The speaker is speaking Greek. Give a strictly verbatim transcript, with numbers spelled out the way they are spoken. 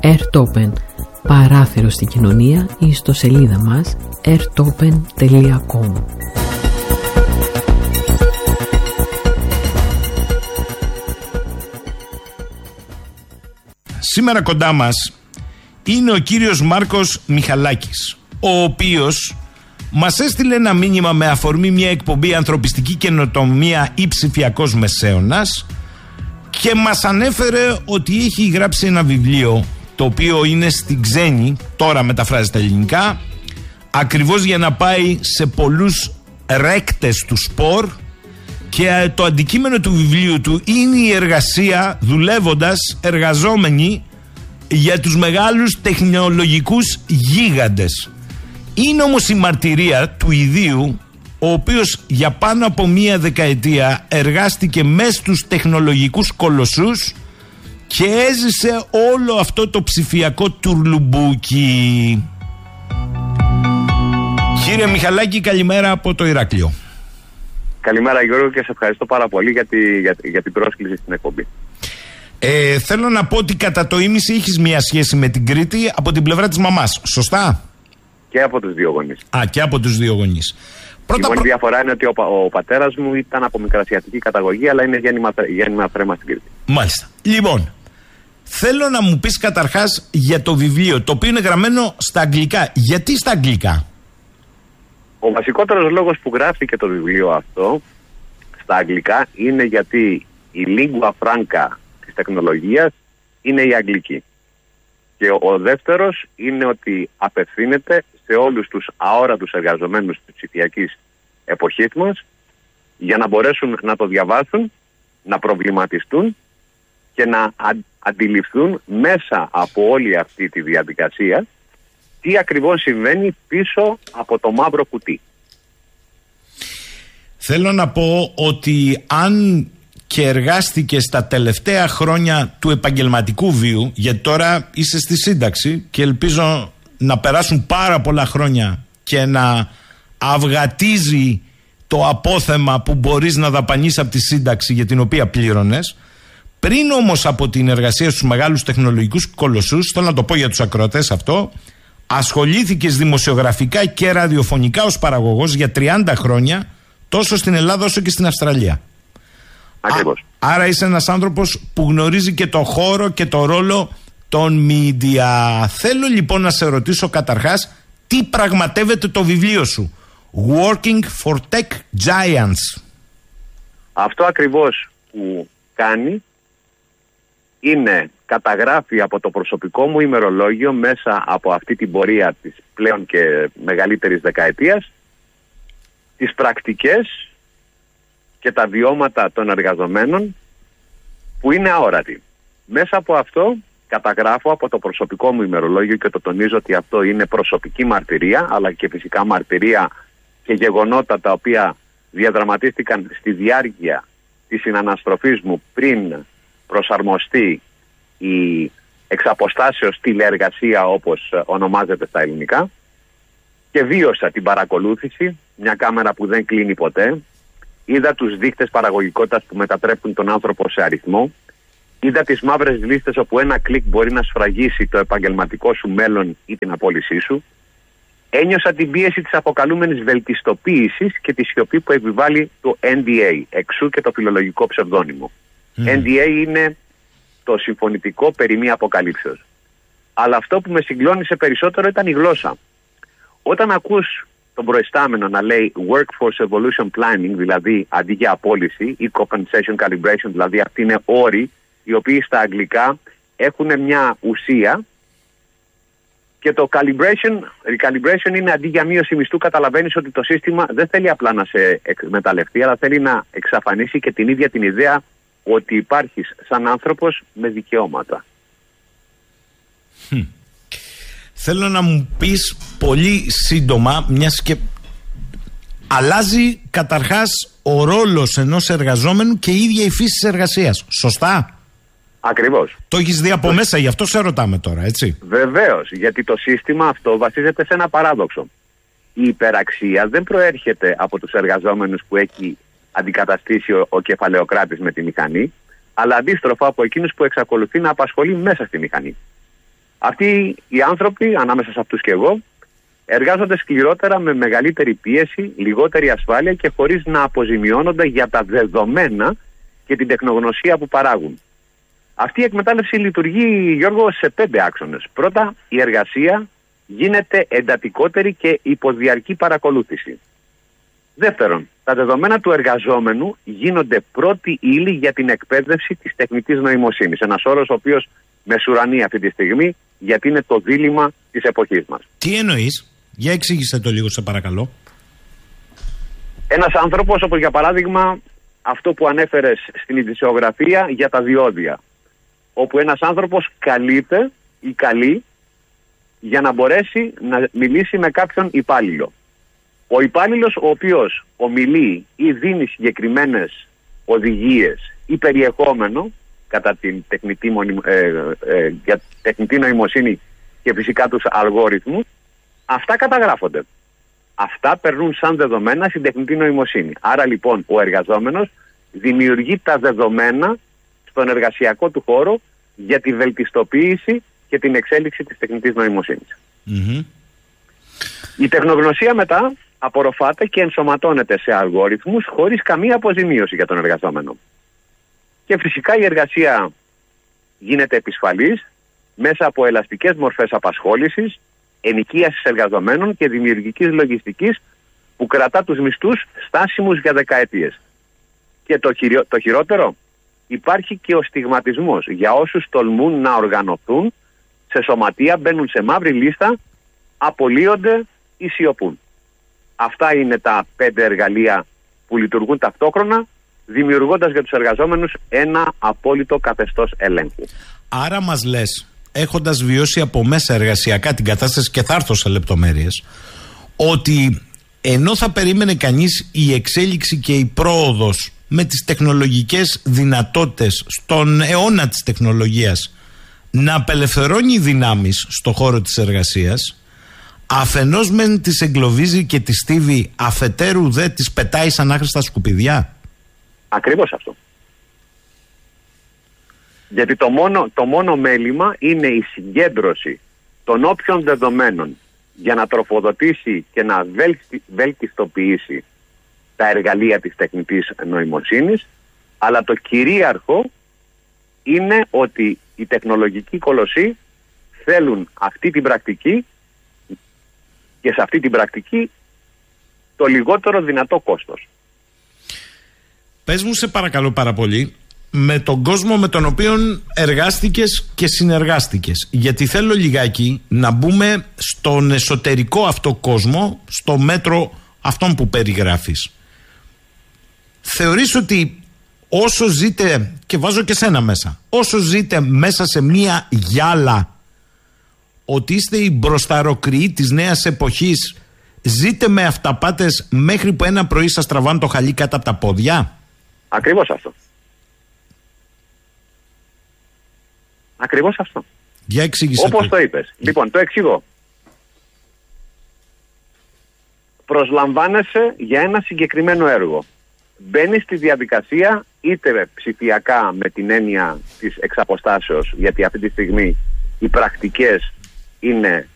Airtopen, παράθυρο στην κοινωνία, ή στο σελίδα μας airtopen τελεία com. Σήμερα κοντά μας είναι ο κύριος Μάρκος Μιχαλάκης, ο οποίος μας έστειλε ένα μήνυμα με αφορμή μια εκπομπή «Ανθρωπιστική καινοτομία ή ψηφιακός μεσαίωνας» και μας ανέφερε ότι έχει γράψει ένα βιβλίο το οποίο είναι στην ξένη, τώρα μεταφράζεται ελληνικά, ακριβώς για να πάει σε πολλούς ρέκτες του σπορ, και το αντικείμενο του βιβλίου του είναι η εργασία δουλεύοντας εργαζόμενοι για τους μεγάλους τεχνολογικούς γίγαντες. Είναι όμως η μαρτυρία του ιδίου, ο οποίος για πάνω από μία δεκαετία εργάστηκε μέσα στους τεχνολογικούς κολοσσούς και έζησε όλο αυτό το ψηφιακό τουρλουμπούκι. Κύριε Μιχαλάκη, καλημέρα από το Ηράκλειο. Καλημέρα Γιώργο, και σε ευχαριστώ πάρα πολύ για, τη, για, για την πρόσκληση στην εκπομπή. Ε, θέλω να πω ότι κατά το ίμιση έχεις μια σχέση με την Κρήτη από την πλευρά της μαμάς, σωστά? Και από τους δύο γονείς. Α, και από τους δύο γονείς. Πρώτα η μόνη προ... διαφορά είναι ότι ο, ο πατέρας μου ήταν από μικρασιατική καταγωγή, αλλά είναι γέννημα, γέννημα θρέμα στην Κρήτη. Μάλιστα. Λοιπόν, θέλω να μου πεις καταρχάς για το βιβλίο, το οποίο είναι γραμμένο στα αγγλικά. Γιατί στα αγγλικά? Ο βασικότερος λόγος που γράφτηκε το βιβλίο αυτό στα αγγλικά είναι γιατί η lingua franca της τεχνολογίας είναι η αγγλική. Και ο, ο δεύτερος είναι ότι απευθύνεται σε όλους τους αόρατους εργαζομένους της ψηφιακής εποχής μας, για να μπορέσουν να το διαβάσουν, να προβληματιστούν και να α, αντιληφθούν μέσα από όλη αυτή τη διαδικασία τι ακριβώς συμβαίνει πίσω από το μαύρο κουτί. Θέλω να πω ότι αν και εργάστηκε στα τελευταία χρόνια του επαγγελματικού βίου, γιατί τώρα είσαι στη σύνταξη και ελπίζω να περάσουν πάρα πολλά χρόνια και να αυγατίζει το απόθεμα που μπορείς να δαπανείς από τη σύνταξη για την οποία πλήρωνες. Πριν όμως από την εργασία στους μεγάλους τεχνολογικούς κολοσσούς, θέλω να το πω για τους ακροατές αυτό, ασχολήθηκες δημοσιογραφικά και ραδιοφωνικά ως παραγωγός για τριάντα χρόνια, τόσο στην Ελλάδα όσο και στην Αυστραλία. Ακριβώς. Α, άρα είσαι ένας άνθρωπος που γνωρίζει και το χώρο και το ρόλο των media. Θέλω λοιπόν να σε ρωτήσω καταρχάς, τι πραγματεύεται το βιβλίο σου, Working for Tech Giants? Αυτό ακριβώς που κάνει είναι καταγράφει από το προσωπικό μου ημερολόγιο, μέσα από αυτή την πορεία της πλέον και μεγαλύτερης δεκαετίας, τις πρακτικές και τα βιώματα των εργαζομένων που είναι αόρατοι. Μέσα από αυτό καταγράφω από το προσωπικό μου ημερολόγιο, και το τονίζω ότι αυτό είναι προσωπική μαρτυρία, αλλά και φυσικά μαρτυρία και γεγονότα τα οποία διαδραματίστηκαν στη διάρκεια της συναναστροφής μου πριν προσαρμοστεί η εξαποστάσεως τηλεεργασία, όπως ονομάζεται στα ελληνικά, και βίωσα την παρακολούθηση, μια κάμερα που δεν κλείνει ποτέ. Είδα τους δείκτες παραγωγικότητας που μετατρέπουν τον άνθρωπο σε αριθμό. Είδα τις μαύρες λίστες όπου ένα κλικ μπορεί να σφραγίσει το επαγγελματικό σου μέλλον ή την απόλυσή σου. Ένιωσα την πίεση της αποκαλούμενης βελτιστοποίησης και τη σιωπή που επιβάλλει το N D A, εξού και το φιλολογικό ψευδόνυμο. Mm. N D A είναι το συμφωνητικό περί μη αποκαλύψεως. Αλλά αυτό που με συγκλώνησε περισσότερο ήταν η γλώσσα. Όταν ακούς τον προϊστάμενο να λέει Workforce Evolution Planning, δηλαδή αντί για απόλυση, ή Compensation Calibration, δηλαδή αυτοί είναι όροι οι οποίοι στα αγγλικά έχουν μια ουσία, και το calibration, recalibration είναι αντί για μείωση μισθού. Καταλαβαίνεις ότι το σύστημα δεν θέλει απλά να σε εκμεταλλευτεί, αλλά θέλει να εξαφανίσει και την ίδια την ιδέα ότι υπάρχεις σαν άνθρωπος με δικαιώματα. Hm. Θέλω να μου πεις πολύ σύντομα, μιας και αλλάζει καταρχάς ο ρόλος ενός εργαζόμενου και η ίδια η φύση της εργασίας. Σωστά? Ακριβώς. Το έχεις δει από μέσα, γι' αυτό σε ρωτάμε τώρα, έτσι? Βεβαίως, γιατί το σύστημα αυτό βασίζεται σε ένα παράδοξο. Η υπεραξία δεν προέρχεται από τους εργαζόμενους που έχει αντικαταστήσει ο, ο κεφαλαιοκράτης με τη μηχανή, αλλά αντίστροφα από εκείνους που εξακολουθεί να απασχολεί μέσα στη μηχανή. Αυτοί οι άνθρωποι, ανάμεσα σε αυτούς και εγώ, εργάζονται σκληρότερα, με μεγαλύτερη πίεση, λιγότερη ασφάλεια και χωρίς να αποζημιώνονται για τα δεδομένα και την τεχνογνωσία που παράγουν. Αυτή η εκμετάλλευση λειτουργεί, Γιώργο, σε πέντε άξονες. Πρώτα, η εργασία γίνεται εντατικότερη και υποδιαρκή παρακολούθηση. Δεύτερον, τα δεδομένα του εργαζόμενου γίνονται πρώτη ύλη για την εκπαίδευση της τεχνητής νοημοσύνης. Ένας όρος ο οποίος μεσουρανεί αυτή τη στιγμή, γιατί είναι το δίλημμα της εποχής μας. Τι εννοείς? Για εξήγησε το λίγο, σε παρακαλώ. Ένας άνθρωπος, όπως για παράδειγμα αυτό που ανέφερες στην ειδησιογραφία για τα διόδια, όπου ένας άνθρωπος καλείται ή καλεί για να μπορέσει να μιλήσει με κάποιον υπάλληλο. Ο υπάλληλος ο οποίος ομιλεί ή δίνει συγκεκριμένες οδηγίες ή περιεχόμενο κατά την τεχνητή, μονι, ε, ε, για τεχνητή νοημοσύνη και φυσικά τους αλγόριθμους, αυτά καταγράφονται. Αυτά περνούν σαν δεδομένα στην τεχνητή νοημοσύνη. Άρα λοιπόν ο εργαζόμενος δημιουργεί τα δεδομένα στον εργασιακό του χώρο για τη βελτιστοποίηση και την εξέλιξη της τεχνητής νοημοσύνης. Mm-hmm. Η τεχνογνωσία μετά απορροφάται και ενσωματώνεται σε αλγόριθμους χωρίς καμία αποζημίωση για τον εργαζόμενο. Και φυσικά η εργασία γίνεται επισφαλής μέσα από ελαστικές μορφές απασχόλησης, ενοικίασης εργαζομένων και δημιουργικής λογιστικής που κρατά τους μισθούς στάσιμους για δεκαετίες. Και το, χειρο... το χειρότερο, υπάρχει και ο στιγματισμός για όσους τολμούν να οργανωθούν σε σωματεία, μπαίνουν σε μαύρη λίστα, απολύονται ή σιωπούν. Αυτά είναι τα πέντε εργαλεία που λειτουργούν ταυτόχρονα, δημιουργώντας για τους εργαζόμενους ένα απόλυτο καθεστώς ελέγχου. Άρα μας λες, έχοντας βιώσει από μέσα εργασιακά την κατάσταση, και θα έρθω σε λεπτομέρειες, ότι ενώ θα περίμενε κανείς η εξέλιξη και η πρόοδος με τις τεχνολογικές δυνατότητες στον αιώνα της τεχνολογίας να απελευθερώνει δυνάμεις στο χώρο της εργασίας, αφενός μεν τις εγκλωβίζει και τις στίβει, αφετέρου δε τις πετάει σαν άχρηστα σκουπιδιά. Ακριβώς αυτό. Γιατί το μόνο, το μόνο μέλημα είναι η συγκέντρωση των όποιων δεδομένων για να τροφοδοτήσει και να βέλτι, βελτιστοποιήσει τα εργαλεία της τεχνητής νοημοσύνης, αλλά το κυρίαρχο είναι ότι οι τεχνολογικοί κολοσσοί θέλουν αυτή την πρακτική και σε αυτή την πρακτική το λιγότερο δυνατό κόστος. Πες μου σε παρακαλώ πάρα πολύ, με τον κόσμο με τον οποίο εργάστηκες και συνεργάστηκες, γιατί θέλω λιγάκι να μπούμε στον εσωτερικό αυτό κόσμο, στο μέτρο αυτόν που περιγράφεις. Θεωρείς ότι όσο ζείτε, και βάζω και σένα μέσα, όσο ζείτε μέσα σε μία γυάλα, ότι είστε οι μπροσταροκριοί της νέας εποχής, ζείτε με αυταπάτες μέχρι που ένα πρωί σας τραβάνε το χαλί κάτω από τα πόδια? Ακριβώς αυτό. Ακριβώς αυτό. Για εξήγησε. Όπως το, το είπες. Λοιπόν, το εξηγώ. Προσλαμβάνεσαι για ένα συγκεκριμένο έργο. Μπαίνεις στη διαδικασία είτε ψηφιακά με την έννοια της εξαποστάσεως, γιατί αυτή τη στιγμή οι πρακτικές είναι